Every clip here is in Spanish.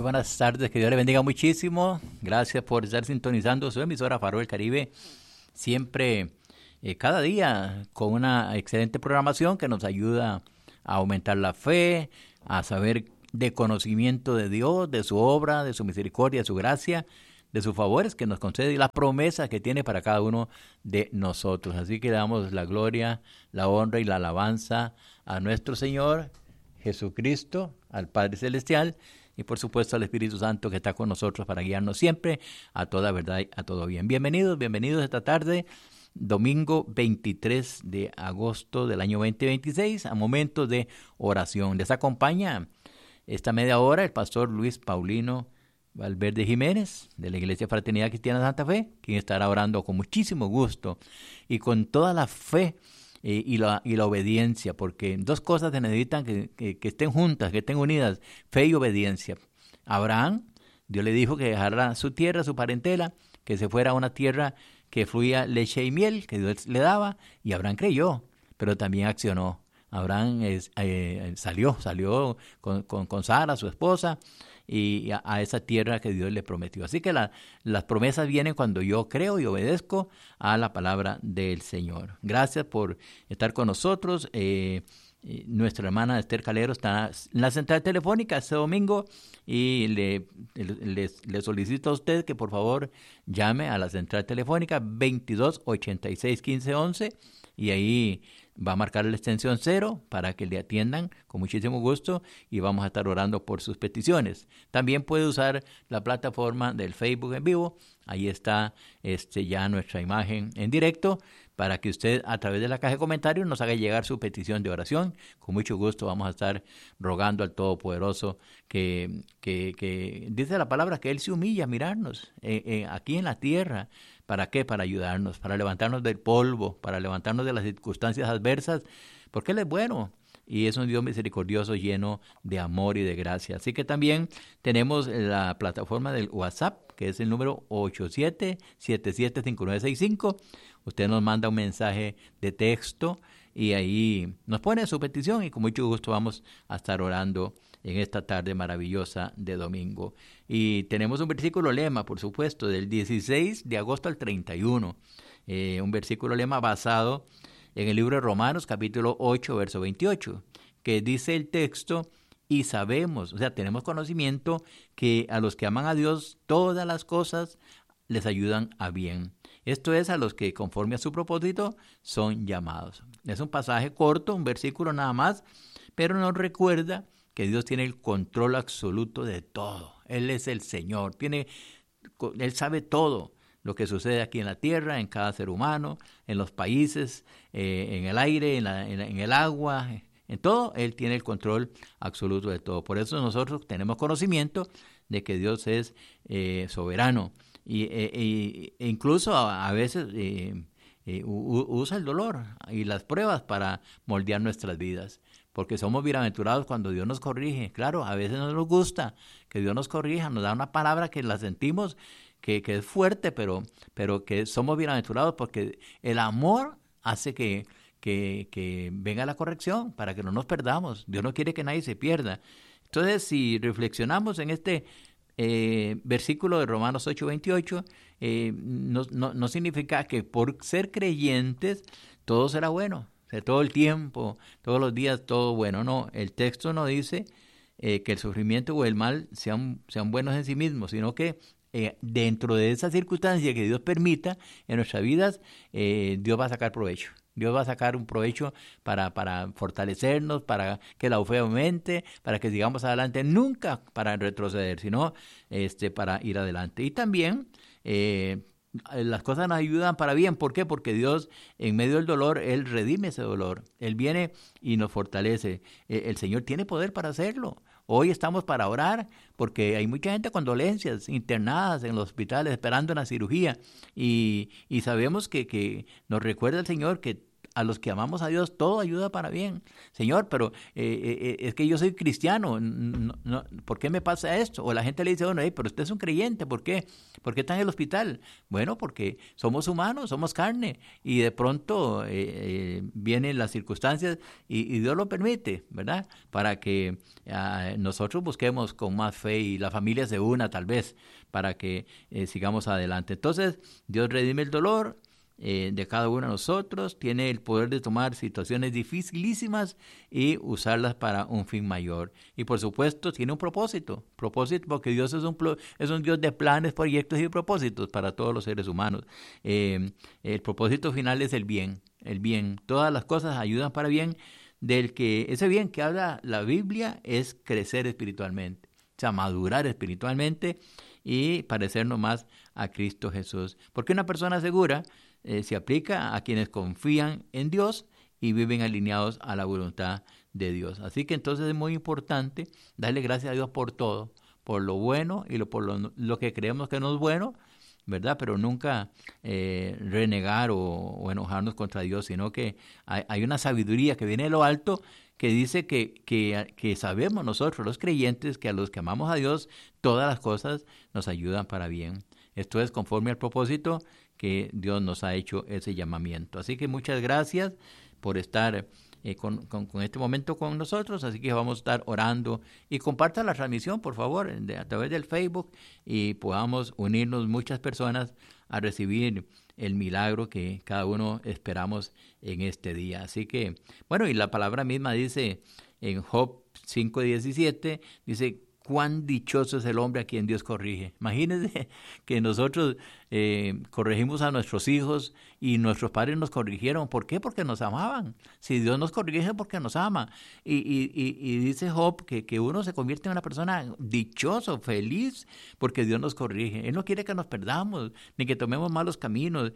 Muy buenas tardes, que Dios le bendiga muchísimo. Gracias por estar sintonizando su emisora Faro del Caribe. Siempre, cada día, con una excelente programación que nos ayuda a aumentar la fe, a saber de conocimiento de Dios, de su obra, de su misericordia, de su gracia, de sus favores que nos concede y las promesas que tiene para cada uno de nosotros. Así que le damos la gloria, la honra y la alabanza a nuestro Señor Jesucristo, al Padre Celestial, y por supuesto al Espíritu Santo que está con nosotros para guiarnos siempre a toda verdad y a todo bien. Bienvenidos esta tarde, domingo 23 de agosto del año 2026, a momentos de oración. Les acompaña esta media hora el pastor Luis Paulino Valverde Jiménez, de la Iglesia Fraternidad Cristiana Santa Fe, quien estará orando con muchísimo gusto y con toda la fe y la obediencia, porque dos cosas se necesitan que estén juntas, que estén unidas, fe y obediencia. Abraham, Dios le dijo que dejara su tierra, su parentela, que se fuera a una tierra que fluía leche y miel, que Dios le daba, y Abraham creyó, pero también accionó. Abraham salió con Sara, su esposa, y a esa tierra que Dios le prometió. Así que las promesas vienen cuando yo creo y obedezco a la palabra del Señor. Gracias por estar con nosotros. Nuestra hermana Esther Calero está en la central telefónica este domingo y le solicito a usted que por favor llame a la central telefónica 22 86 15 11 y ahí va a marcar la extensión 0 para que le atiendan con muchísimo gusto y vamos a estar orando por sus peticiones. También puede usar la plataforma del Facebook en vivo. Ahí está ya nuestra imagen en directo para que usted a través de la caja de comentarios nos haga llegar su petición de oración. Con mucho gusto vamos a estar rogando al Todopoderoso que dice la palabra que Él se humilla a mirarnos aquí en la tierra. ¿Para qué? Para ayudarnos, para levantarnos del polvo, para levantarnos de las circunstancias adversas, porque Él es bueno y es un Dios misericordioso lleno de amor y de gracia. Así que también tenemos la plataforma del WhatsApp, que es el número 87775965. Usted nos manda un mensaje de texto y ahí nos pone su petición y con mucho gusto vamos a estar orando en esta tarde maravillosa de domingo. Y tenemos un versículo lema, por supuesto, del 16 de agosto al 31. Un versículo lema basado en el libro de Romanos, capítulo 8, verso 28, que dice el texto: y sabemos, o sea, tenemos conocimiento que a los que aman a Dios, todas las cosas les ayudan a bien. Esto es, a los que conforme a su propósito son llamados. Es un pasaje corto, un versículo nada más, pero nos recuerda que Dios tiene el control absoluto de todo. Él es el Señor, Él sabe todo lo que sucede aquí en la tierra, en cada ser humano, en los países, en el aire, en el agua, en todo. Él tiene el control absoluto de todo. Por eso nosotros tenemos conocimiento de que Dios es soberano e incluso a veces usa el dolor y las pruebas para moldear nuestras vidas. Porque somos bienaventurados cuando Dios nos corrige. Claro, a veces no nos gusta que Dios nos corrija, nos da una palabra que la sentimos que es fuerte, pero que somos bienaventurados porque el amor hace que venga la corrección para que no nos perdamos. Dios no quiere que nadie se pierda. Entonces, si reflexionamos en este versículo de Romanos 8:28, no significa que por ser creyentes todo será bueno. Todo el tiempo, todos los días, todo bueno. No, el texto no dice que el sufrimiento o el mal sean buenos en sí mismos, sino que dentro de esa circunstancia que Dios permita en nuestras vidas, Dios va a sacar provecho. Dios va a sacar un provecho para fortalecernos, para que la fe aumente, para que sigamos adelante, nunca para retroceder, sino para ir adelante. Y también las cosas nos ayudan para bien. ¿Por qué? Porque Dios, en medio del dolor, Él redime ese dolor. Él viene y nos fortalece. El Señor tiene poder para hacerlo. Hoy estamos para orar porque hay mucha gente con dolencias, internadas en los hospitales, esperando una cirugía. Y sabemos que nos recuerda el Señor que a los que amamos a Dios, todo ayuda para bien. Señor, pero es que yo soy cristiano, ¿por qué me pasa esto? O la gente le dice, bueno, pero usted es un creyente, ¿por qué? ¿Por qué está en el hospital? Bueno, porque somos humanos, somos carne, y de pronto vienen las circunstancias y Dios lo permite, ¿verdad? Para que nosotros busquemos con más fe y la familia se una tal vez para que sigamos adelante. Entonces, Dios redime el dolor de cada uno de nosotros, tiene el poder de tomar situaciones dificilísimas y usarlas para un fin mayor. Y por supuesto, tiene un propósito porque Dios es un Dios de planes, proyectos y propósitos para todos los seres humanos. El propósito final es el bien. Todas las cosas ayudan para bien. Ese bien que habla la Biblia es crecer espiritualmente, o sea, madurar espiritualmente y parecernos más a Cristo Jesús. Porque una persona segura se aplica a quienes confían en Dios y viven alineados a la voluntad de Dios. Así que entonces es muy importante darle gracias a Dios por todo, por lo bueno y por lo que creemos que no es bueno, ¿verdad? Pero nunca renegar o enojarnos contra Dios, sino que hay una sabiduría que viene de lo alto que dice que sabemos nosotros, los creyentes, que a los que amamos a Dios, todas las cosas nos ayudan para bien. Esto es conforme al propósito que Dios nos ha hecho ese llamamiento. Así que muchas gracias por estar con este momento con nosotros, así que vamos a estar orando y compartan la transmisión, por favor, a través del Facebook y podamos unirnos muchas personas a recibir el milagro que cada uno esperamos en este día. Así que, bueno, y la palabra misma dice en Job 5:17, dice, cuán dichoso es el hombre a quien Dios corrige. Imagínense que nosotros corregimos a nuestros hijos y nuestros padres nos corrigieron. ¿Por qué? Porque nos amaban. Si Dios nos corrige es porque nos ama. Y dice Job que uno se convierte en una persona dichoso, feliz, porque Dios nos corrige. Él no quiere que nos perdamos, ni que tomemos malos caminos,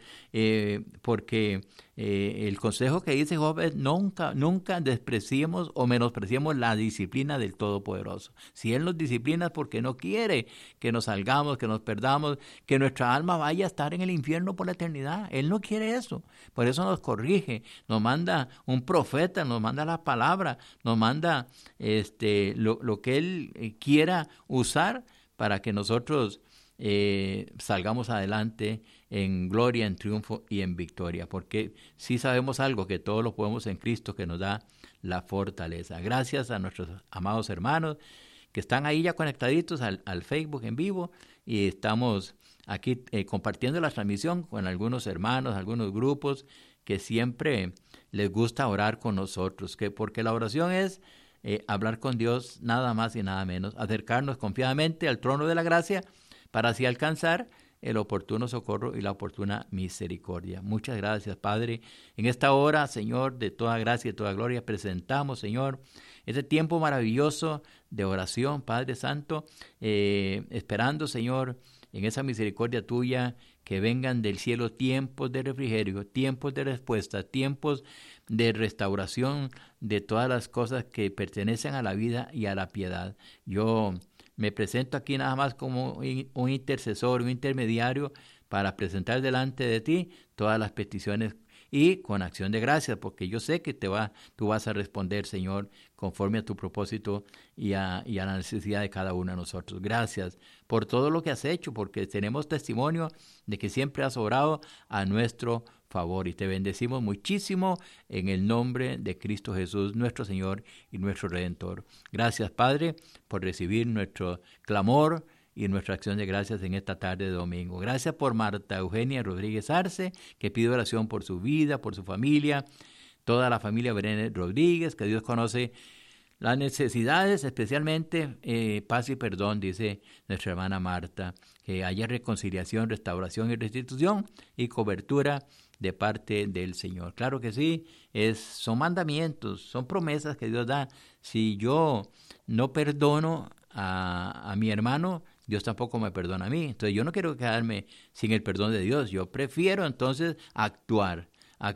porque el consejo que dice Job es nunca despreciemos o menospreciemos la disciplina del Todopoderoso. Si Él nos disciplina es porque no quiere que nos salgamos, que nos perdamos, que nuestra alma vaya a estar en el infierno por la eternidad. Él no quiere eso. Por eso nos corrige, nos manda un profeta, nos manda la palabra, nos manda lo que Él quiera usar para que nosotros salgamos adelante en gloria, en triunfo y en victoria, porque sí sabemos algo, que todo lo podemos en Cristo que nos da la fortaleza. Gracias a nuestros amados hermanos que están ahí ya conectaditos al Facebook en vivo, y estamos aquí compartiendo la transmisión con algunos hermanos, algunos grupos que siempre les gusta orar con nosotros, porque la oración es hablar con Dios, nada más y nada menos, acercarnos confiadamente al trono de la gracia para así alcanzar el oportuno socorro y la oportuna misericordia. Muchas gracias, Padre. En esta hora, Señor, de toda gracia y de toda gloria, presentamos, Señor, este tiempo maravilloso de oración, Padre Santo, esperando, Señor, en esa misericordia tuya, que vengan del cielo tiempos de refrigerio, tiempos de respuesta, tiempos de restauración de todas las cosas que pertenecen a la vida y a la piedad. Yo me presento aquí nada más como un intercesor, un intermediario, para presentar delante de ti todas las peticiones y con acción de gracias, porque yo sé que tú vas a responder, Señor, conforme a tu propósito y a la necesidad de cada uno de nosotros. Gracias por todo lo que has hecho, porque tenemos testimonio de que siempre has obrado a nuestro favor, y te bendecimos muchísimo en el nombre de Cristo Jesús, nuestro Señor y nuestro Redentor. Gracias, Padre, por recibir nuestro clamor y nuestra acción de gracias en esta tarde de domingo. Gracias por Marta Eugenia Rodríguez Arce, que pide oración por su vida, por su familia, toda la familia Berene Rodríguez, que Dios conoce las necesidades, especialmente paz y perdón, dice nuestra hermana Marta, que haya reconciliación, restauración y restitución y cobertura de parte del Señor. Claro que sí, son mandamientos, son promesas que Dios da. Si yo no perdono a mi hermano, Dios tampoco me perdona a mí. Entonces yo no quiero quedarme sin el perdón de Dios. Yo prefiero entonces actuar.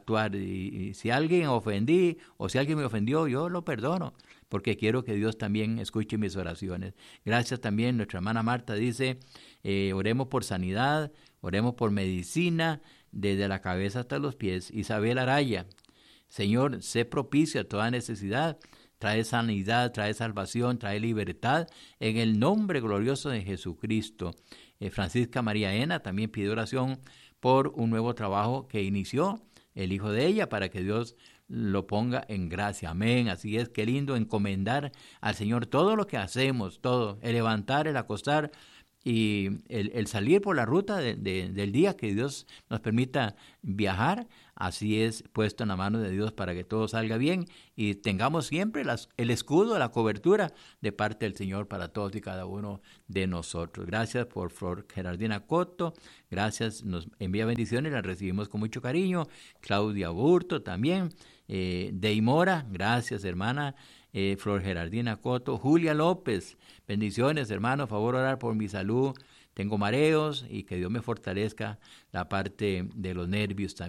Y si alguien ofendí o si alguien me ofendió, yo lo perdono, porque quiero que Dios también escuche mis oraciones. Gracias también, nuestra hermana Marta dice, oremos por sanidad, oremos por medicina, desde la cabeza hasta los pies. Isabel Araya Señor, sé propicio a toda necesidad. Trae sanidad, trae salvación, trae libertad en el nombre glorioso de Jesucristo. Francisca María Ena también pide oración por un nuevo trabajo que inició el hijo de ella para que Dios lo ponga en gracia. Amén. Así es, qué lindo encomendar al Señor todo lo que hacemos, todo, el levantar, el acostar y el salir por la ruta del día que Dios nos permita viajar. Así es, puesto en la mano de Dios para que todo salga bien y tengamos siempre el escudo, la cobertura de parte del Señor para todos y cada uno de nosotros. Gracias por Flor Gerardina Coto, gracias, nos envía bendiciones, las recibimos con mucho cariño. Claudia Burto también, Deimora, gracias hermana. Flor Gerardina Coto, Julia López, bendiciones hermano, favor orar por mi salud, tengo mareos y que Dios me fortalezca la parte de los nervios también.